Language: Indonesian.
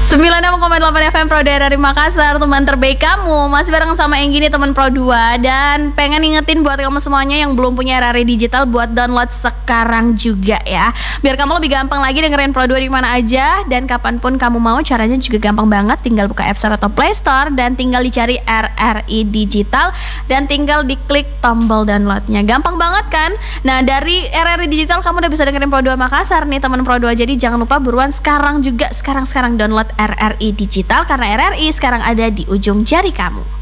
96,8 FM Pro dari Makassar, teman terbaik kamu. Masih bareng sama yang gini, teman Pro 2. Dan pengen ingetin buat kamu semuanya yang belum punya RRI Digital, buat download sekarang juga ya, biar kamu lebih gampang lagi dengerin Pro 2 di mana aja dan kapanpun kamu mau. Caranya juga gampang banget, tinggal buka App Store atau Play Store dan tinggal dicari RRI Digital dan tinggal diklik tombol downloadnya. Gampang banget kan? Nah, dari RRI Digital kamu udah bisa dengerin Pro 2 Makassar nih, teman Pro 2. Jadi jangan lupa buruan sekarang juga, sekarang download RRI Digital, karena RRI sekarang ada di ujung jari kamu.